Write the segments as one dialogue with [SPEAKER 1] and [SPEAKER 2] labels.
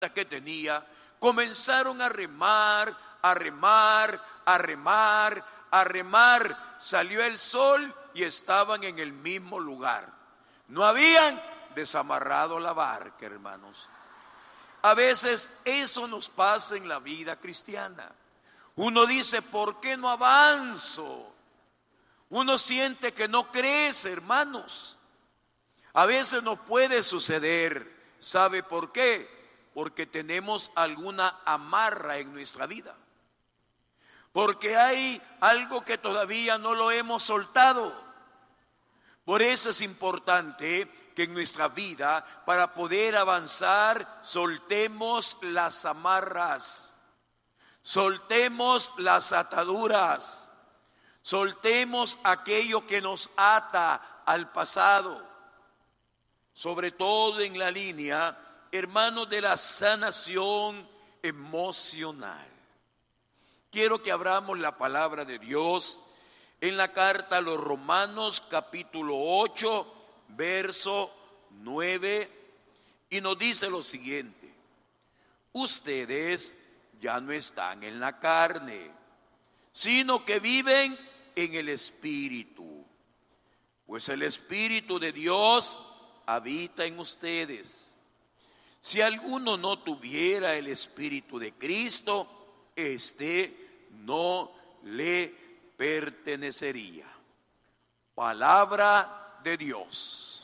[SPEAKER 1] que tenía, comenzaron a remar, a remar, a remar, a remar. Salió el sol y estaban en el mismo lugar. No habían desamarrado la barca, hermanos. A veces eso nos pasa en la vida cristiana. Uno dice, ¿por qué no avanzo? Uno siente que no crece, hermanos. A veces nos puede suceder. ¿Sabe por qué? Porque tenemos alguna amarra en nuestra vida. Porque hay algo que todavía no lo hemos soltado. Por eso es importante que en nuestra vida, para poder avanzar, soltemos las amarras, soltemos las ataduras, soltemos aquello que nos ata al pasado, sobre todo en la línea, hermanos, de la sanación emocional. Quiero que abramos la palabra de Dios en la carta a los Romanos, capítulo 8, verso 9, y nos dice lo siguiente: ustedes ya no están en la carne, sino que viven en el Espíritu, pues el Espíritu de Dios habita en ustedes. Si alguno no tuviera el Espíritu de Cristo, éste no le pertenecería. Palabra de Dios.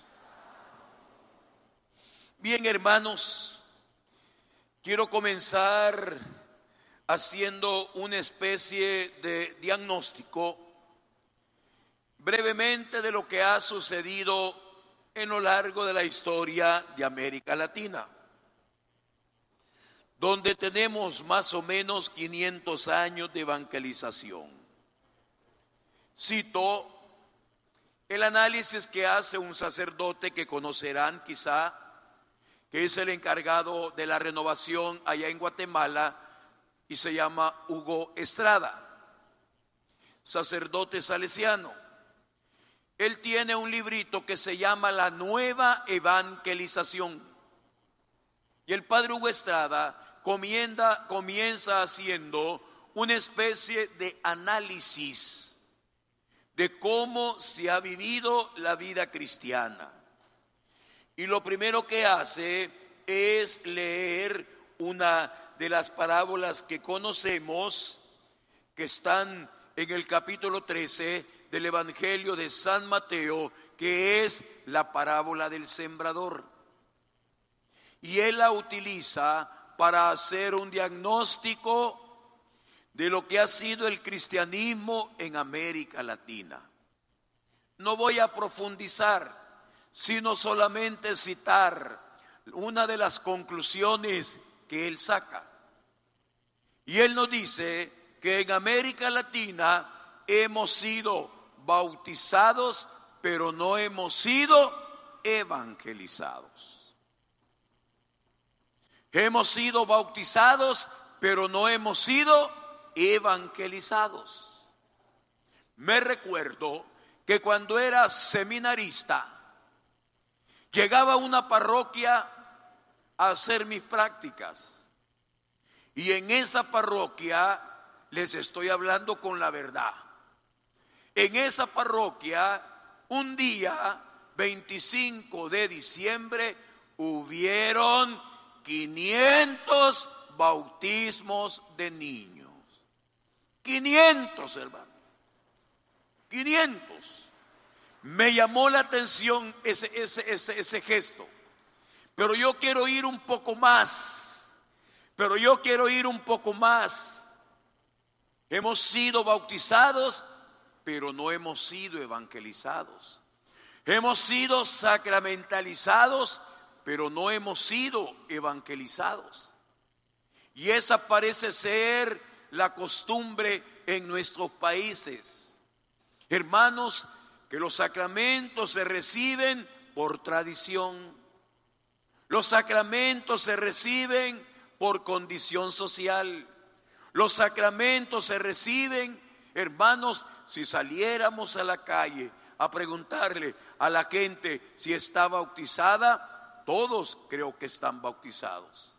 [SPEAKER 1] Bien, hermanos, quiero comenzar haciendo una especie de diagnóstico brevemente de lo que ha sucedido en lo largo de la historia de América Latina, donde tenemos más o menos 500 años de evangelización. Cito el análisis que hace un sacerdote que conocerán quizá, que es el encargado de la renovación allá en Guatemala, y se llama Hugo Estrada, sacerdote salesiano. Él tiene un librito que se llama La Nueva Evangelización. Y el padre Hugo Estrada comienza haciendo una especie de análisis de cómo se ha vivido la vida cristiana. Y lo primero que hace es leer una de las parábolas que conocemos, que están en el capítulo 13 del Evangelio de San Mateo, que es la parábola del sembrador. Y él la utiliza para hacer un diagnóstico de lo que ha sido el cristianismo en América Latina. No voy a profundizar, sino solamente citar una de las conclusiones que él saca. Y él nos dice que en América Latina hemos sido bautizados, pero no hemos sido evangelizados. Hemos sido bautizados, pero no hemos sido evangelizados. Me recuerdo que cuando era seminarista, llegaba a una parroquia a hacer mis prácticas. Y en esa parroquia, les estoy hablando con la verdad, en esa parroquia, un día, 25 de diciembre, hubieron 500 bautismos de niños. 500, hermano. 500. Me llamó la atención ese gesto. Pero yo quiero ir un poco más. Hemos sido bautizados, pero no hemos sido evangelizados. Hemos sido sacramentalizados, pero no hemos sido evangelizados. Y esa parece ser la costumbre en nuestros países. Hermanos, que los sacramentos se reciben por tradición. Los sacramentos se reciben por condición social. Los sacramentos se reciben, hermanos, si saliéramos a la calle a preguntarle a la gente si está bautizada, todos creo que están bautizados.